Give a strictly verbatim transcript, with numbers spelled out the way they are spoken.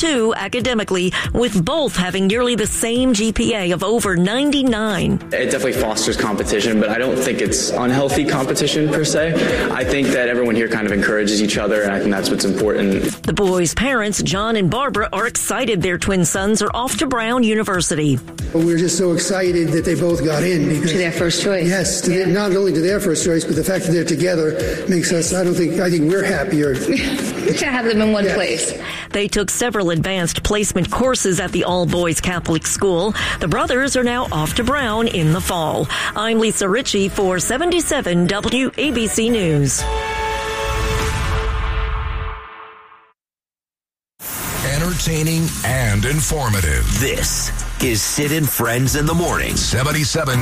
two academically, with both having nearly the same G P A of over ninety-nine. It definitely fosters competition, but I don't think it's unhealthy competition per se. I think that everyone here kind of encourages each other, and I think that's what's important. The boys' parents, John and Barbara, are excited their twin sons are off to Brown University. We're just so excited that they both got in. Because, to their first choice. Yes, to yeah. their, not only to their first choice, but the fact that they're together makes us, I don't think, I think we're happier. to have them in one yes. place. They took several advanced placement courses at the all-boys Catholic school. The brothers are now off to Brown in the fall. I'm Lisa Ritchie for seventy-seven W A B C News. Entertaining and informative. This is Sid and Friends in the Morning. seventy-seven